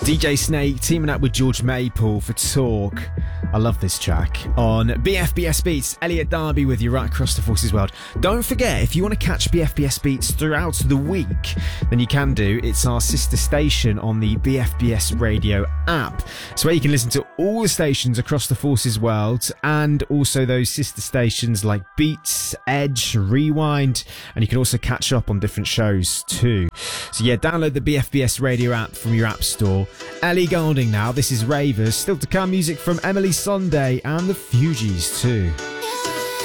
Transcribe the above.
DJ Snake teaming up with George Maple for Talk. I love this track. On BFBS Beats, Elliot Darby with you right across the Forces World. Don't forget, if you want to catch BFBS Beats throughout the week, then you can do. It's our sister station on the BFBS Radio app. It's where you can listen to all the stations across the Forces World, and also those sister stations like Beats, Edge, Rewind, and you can also catch up on different shows too. So yeah, download the BFBS Radio app from your app store. Ellie Goulding now, this is Ravers. Still to come, music from Emily Sunday and the Fugees too.